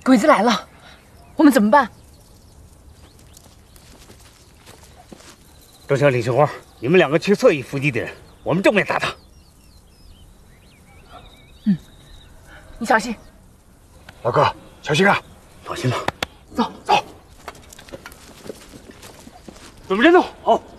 鬼子来了，我们怎么办？ 周强、李春花，你们两个去侧翼伏击敌人，我们正面打他。 嗯，你小心。 老哥，小心啊！ 放心吧。 走走， 准备战斗，好。